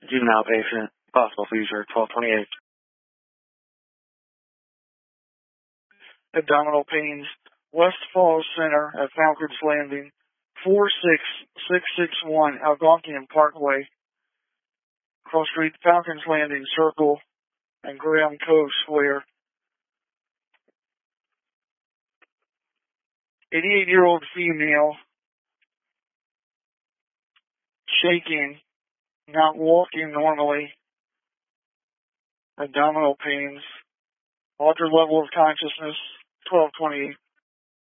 Juvenile patient, possible seizure, 1228. Abdominal pains, West Falls Center at Falcons Landing, 46661 Algonquian Parkway, Cross Street, Falcons Landing Circle, and Graham Cove Square. 88-year-old female, shaking, not walking normally, abdominal pains, altered level of consciousness, 1228.